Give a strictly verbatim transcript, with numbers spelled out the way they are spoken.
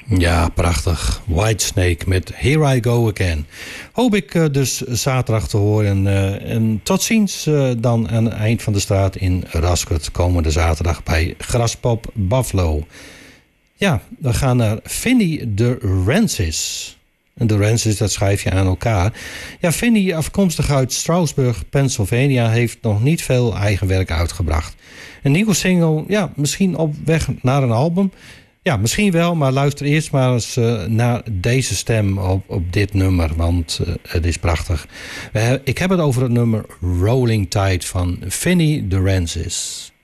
Ja, prachtig. Whitesnake met Here I Go Again. Hoop ik uh, dus zaterdag te horen. Uh, en tot ziens uh, dan aan het eind van de straat in Raskert. Komende zaterdag bij Graspop Buffalo. Ja, we gaan naar Vinnie de Rancis. En de Rancis, dat schrijf je aan elkaar. Ja, Vinnie, afkomstig uit Stroudsburg, Pennsylvania, heeft nog niet veel eigen werk uitgebracht. Een nieuwe single, ja, misschien op weg naar een album. Ja, misschien wel, maar luister eerst maar eens uh, naar deze stem op, op dit nummer, want uh, het is prachtig. Uh, ik heb het over het nummer Rolling Tide van Vinnie de Rancis.